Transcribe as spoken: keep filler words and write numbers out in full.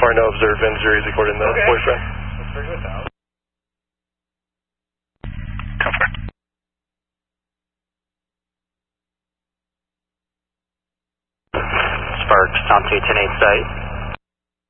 far no observed injuries according to the okay. boyfriend. Let's figure this out. Confirm. Sparks, Tom two ten eight site.